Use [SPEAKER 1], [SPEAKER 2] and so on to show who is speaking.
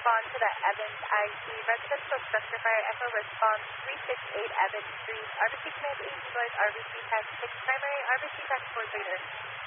[SPEAKER 1] respond to the Evans IC. Residential structure fire, Echo response 368 Evans Street. RBC Command 8 North, RBC Tax 6 Primary, RBC Tax 4 Leader.